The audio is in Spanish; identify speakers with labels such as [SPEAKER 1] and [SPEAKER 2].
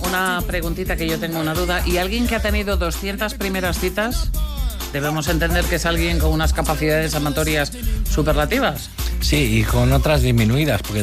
[SPEAKER 1] una preguntita que yo tengo una duda. ¿Y alguien que ha tenido 200 primeras citas, debemos entender que es alguien con unas capacidades amatorias superlativas?
[SPEAKER 2] Sí, y con otras disminuidas, porque